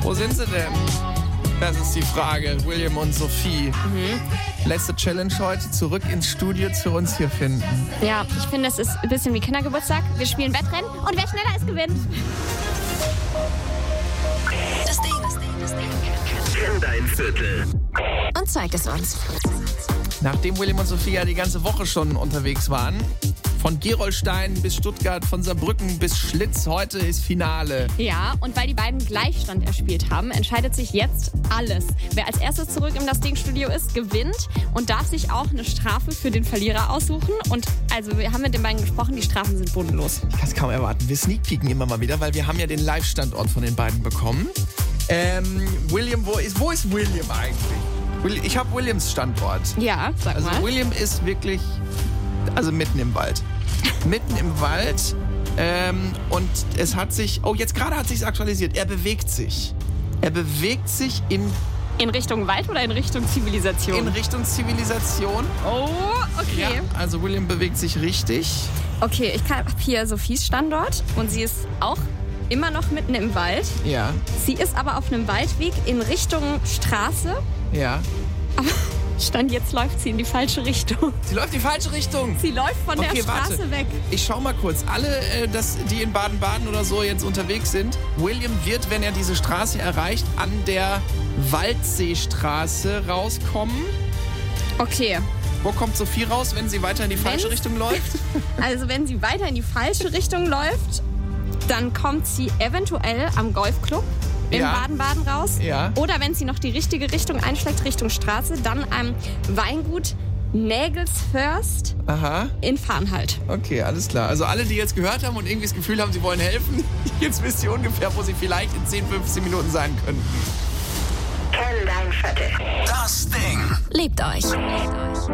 Wo sind sie denn? Das ist die Frage. William und Sophie. Letzte Challenge heute. Zurück ins Studio zu uns hier finden. Ja, ich finde, es ist ein bisschen wie Kindergeburtstag. Wir spielen Wettrennen und wer schneller ist, gewinnt. Das Ding. Kenn dein Viertel. Und zeig es uns. Nachdem William und Sophie ja die ganze Woche schon unterwegs waren, von Gerolstein bis Stuttgart, von Saarbrücken bis Schlitz, heute ist Finale. Ja, und weil die beiden Gleichstand erspielt haben, entscheidet sich jetzt alles. Wer als erstes zurück im Das Ding-Studio ist, gewinnt und darf sich auch eine Strafe für den Verlierer aussuchen. Und also wir haben mit den beiden gesprochen, die Strafen sind bodenlos. Ich kann es kaum erwarten. Wir sneak peeken immer mal wieder, weil wir haben ja den Live-Standort von den beiden bekommen. William, wo ist William eigentlich? Ich habe Williams Standort. Ja, sag Also mal. William ist wirklich, also mitten im Wald. Mitten im Wald. Und es hat sich, jetzt gerade hat sich's aktualisiert. Er bewegt sich. Er bewegt sich in In Richtung Wald oder in Richtung Zivilisation? Richtung Zivilisation. Oh, okay. Ja, also William bewegt sich richtig. Okay, ich habe hier Sophies Standort und sie ist auch immer noch mitten im Wald. Ja, Sie ist aber auf einem Waldweg in Richtung Straße. ja. Aber Stand jetzt läuft sie in die falsche Richtung. Sie läuft in die falsche Richtung. Sie läuft von der Okay, Straße warte. weg. Ich schau mal kurz. Alle, die in Baden-Baden oder so jetzt unterwegs sind, William wird, wenn er diese Straße erreicht, an der Waldseestraße rauskommen. Okay, Wo kommt Sophie raus, wenn sie weiter in die falsche Wenn's- Richtung läuft? also wenn sie weiter in die falsche Richtung läuft, dann kommt sie eventuell am Golfclub in Ja. Baden-Baden raus. Ja. Oder wenn sie noch die richtige Richtung einschlägt, Richtung Straße, dann am Weingut Nägelsförst Aha, in Farnhalt. okay, alles klar. Also alle, die jetzt gehört haben und irgendwie das Gefühl haben, sie wollen helfen, jetzt wisst ihr ungefähr, wo sie vielleicht in 10, 15 Minuten sein könnten. Kenn dein Viertel. Das Ding. Liebt euch.